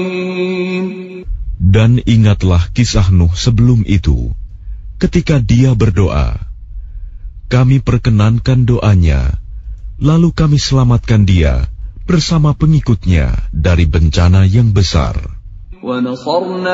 Dan ingatlah kisah Nuh sebelum itu, ketika dia berdoa. Kami perkenankan doanya, lalu kami selamatkan dia bersama pengikutnya dari bencana yang besar.